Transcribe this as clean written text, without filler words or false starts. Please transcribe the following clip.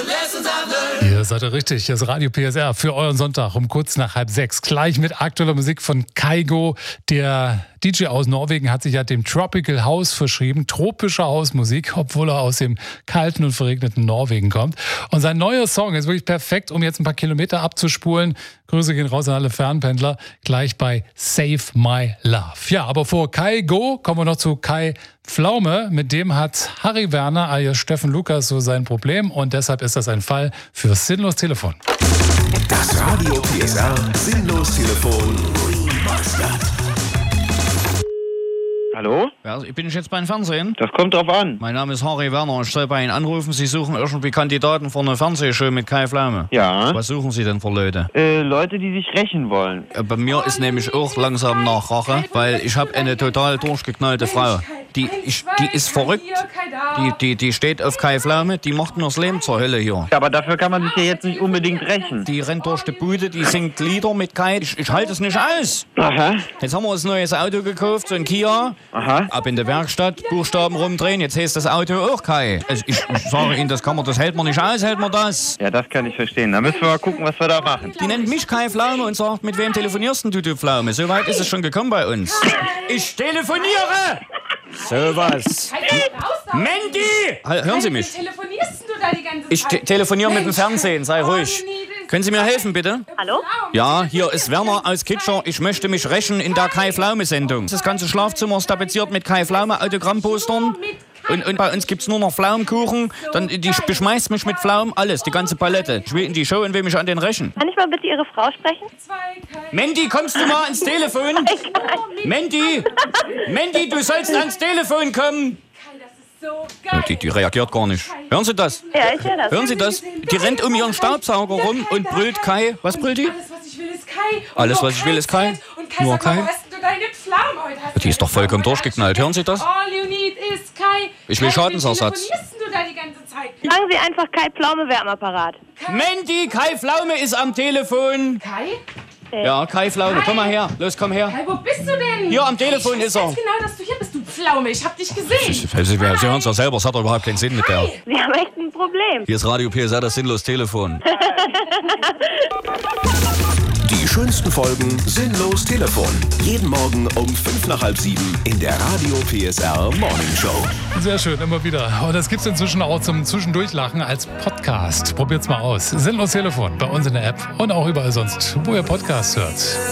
Ihr seid ihr richtig, das Radio PSR für euren Sonntag um kurz nach 5:30. Gleich mit aktueller Musik von Kygo. Der DJ aus Norwegen hat sich ja dem Tropical House verschrieben, tropische Hausmusik, obwohl er aus dem kalten und verregneten Norwegen kommt. Und sein neuer Song ist wirklich perfekt, um jetzt ein paar Kilometer abzuspulen. Grüße gehen raus an alle Fernpendler, gleich bei Save My Love. Ja, aber vor Kygo kommen wir noch zu Kai Pflaume. Mit dem hat Harry Werner alias Steffen Lukas so sein Problem und deshalb ist das ein Fall für Sinnlos Telefon. Das Radio PSR Sinnlos Telefon. Hallo? Ja, bin ich jetzt beim Fernsehen? Das kommt drauf an. Mein Name ist Harry Werner. Ich soll bei Ihnen anrufen. Sie suchen irgendwie Kandidaten für eine Fernsehshow mit Kai Pflaume. Ja. Was suchen Sie denn für Leute? Leute, die sich rächen wollen. Bei mir ist nämlich auch langsam nach Rache, weil ich habe eine total durchgeknallte Frau. Die ist verrückt. Die steht auf Kai Pflaume, die macht mir das Leben zur Hölle hier. Ja, aber dafür kann man sich ja jetzt nicht unbedingt rächen. Die rennt durch die Bude, die singt Lieder mit Kai. Ich halte es nicht aus. Aha. Jetzt haben wir uns ein neues Auto gekauft, so ein Kia. Aha. Ab in der Werkstatt, Buchstaben rumdrehen, jetzt heißt das Auto auch Kai. Also ich sage Ihnen, das hält man nicht aus, hält man das. Ja, das kann ich verstehen. Da müssen wir mal gucken, was wir da machen. Die nennt mich Kai Pflaume und sagt, mit wem telefonierst denn du Pflaume? So weit ist es schon gekommen bei uns. Ich telefoniere! So was. Mandy! Hören Sie mich? Telefonierst du da die ganze Zeit? Ich telefoniere mit dem Fernsehen, sei ruhig. Können Sie mir helfen, bitte? Hallo? Ja, hier ist Werner aus Kitscher. Ich möchte mich rächen in der Kai-Pflaume-Sendung. Das ganze Schlafzimmer ist tapeziert mit Kai-Pflaume-Autogrammpostern. Und bei uns gibt's nur noch Pflaumenkuchen. Dann, die beschmeißt mich mit Pflaumen, alles, die ganze Palette. Ich will in die Show und will mich an den rächen. Kann ich mal bitte Ihre Frau sprechen? Mandy, kommst du mal ans Telefon? Mandy! Mandy, du sollst ans Telefon kommen! Die reagiert gar nicht. Hören Sie das? Ja, ich höre das. Hören Sie das? Die rennt um ihren Staubsauger rum und brüllt Kai. Was brüllt die? Alles, was ich will, ist Kai. Alles, was ich will, ist Kai? Nur Kai? Warum hast du deine Pflaume heute? Die ist doch vollkommen durchgeknallt. Hören Sie das? All you need is Kai. Ich will Schadensersatz. Telefonierst du da die ganze Zeit? Sagen Sie einfach Kai Pflaume Wärmeapparat. Mandy, Kai Pflaume ist am Telefon. Kai? Ja, Kai Pflaume, komm mal her. Los, komm her. Kai, wo bist du denn? Hier am Telefon ist er. Ich weiß genau, dass du hier bist, du Pflaume. Ich hab dich gesehen. Sie hören es ja selber, es hat doch überhaupt keinen Sinn mit der. Sie haben echt ein Problem. Hier ist Radio PSR, das Sinnlos Telefon. Die schönsten Folgen Sinnlos Telefon. Jeden Morgen um 6:55 in der Radio PSR Morning Show. Sehr schön, immer wieder. Und das gibt's inzwischen auch zum Zwischendurchlachen als Podcast. Probiert's mal aus. Sinnlos Telefon bei uns in der App und auch überall sonst, wo ihr Podcasts hört.